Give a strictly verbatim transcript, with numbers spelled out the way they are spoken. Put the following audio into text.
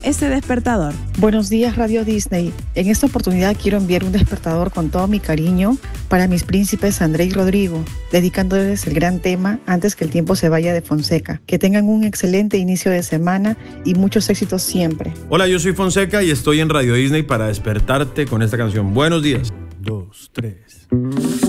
este despertador. Buenos días, Radio Disney. En esta oportunidad quiero enviar un despertador con todo mi cariño para mis príncipes André y Rodrigo, dedicándoles el gran tema Antes que el tiempo se vaya de Fonseca. Que tengan un excelente inicio de semana y muchos éxitos siempre. Hola, yo soy Fonseca y estoy en Radio Disney para despertarte con esta canción. Buenos días. Dos, tres.